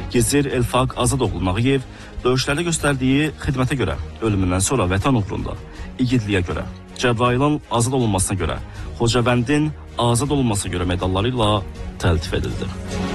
Gizir Elfaq Azadoğlu Nağıyev döyüşlərdə göstərdiyi xidmətə görə, ölümündən sonra vətən uğrunda, igidliyə görə, Cəbrayılın azad olunmasına görə, Xocavəndin azad olunmasına görə medalları ilə təltif edildi.